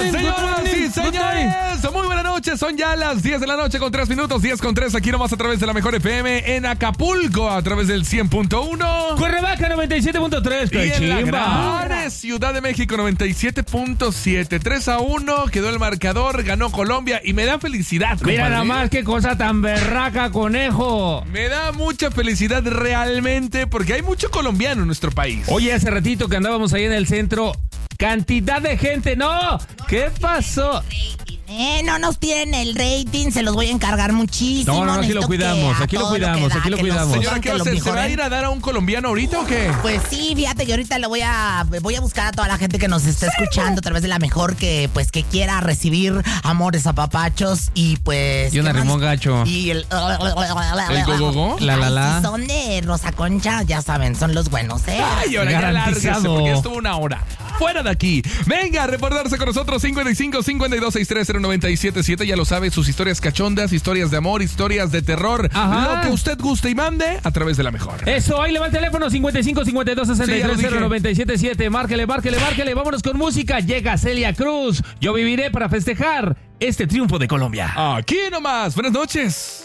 Señoras y señores, muy buenas noches. Son ya las 10 de la noche con 3 minutos. 10 con 3 aquí nomás a través de la Mejor FM en Acapulco a través del 100.1. Cuernavaca 97.3. Y en la Chimba. gran Ciudad de México 97.7. 3-1 quedó el marcador. Ganó Colombia y me da felicidad, compadre. Mira nada más qué cosa tan berraca, conejo. Me da mucha felicidad realmente porque hay mucho colombiano en nuestro país. Oye, hace ratito que andábamos ahí en el centro, cantidad de gente. ¡No! ¿Qué pasó? No nos tiren el rating, se los voy a encargar muchísimo. No, aquí lo cuidamos, aquí lo cuidamos. Señora, ¿qué va a hacer? ¿Se va a ir a dar a un colombiano ahorita o qué? Pues sí, fíjate que ahorita le voy a buscar a toda la gente que nos está escuchando a través de la Mejor, que quiera recibir amores apapachos y pues... Y un arrimón gacho. Y el... ¿El go-go-go? La. Si son de Rosa Concha, ya saben, son los buenos, ¿eh? Ay, ahora ya lárguese Garantizado. porque estuvo una hora. Fuera de aquí. Venga a reportarse con nosotros 55-52-63-0977. Ya lo sabe, sus historias cachondas, historias de amor, historias de terror. Ajá. Lo que usted guste y mande a través de la Mejor. Eso, ahí le va el teléfono 55-52-63-0977. Márquele. Vámonos con música. Llega Celia Cruz. Yo viviré para festejar este triunfo de Colombia. Aquí nomás. Buenas noches.